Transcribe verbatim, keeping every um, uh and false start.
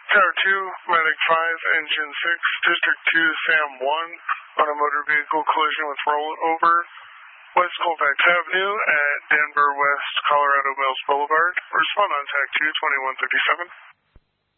Tower two, Medic five, Engine six, District two, Sam one, on a motor vehicle collision with rollover, West Colfax Avenue at Denver West Colorado Mills Boulevard. Respond on T A C two, twenty-one thirty-seven.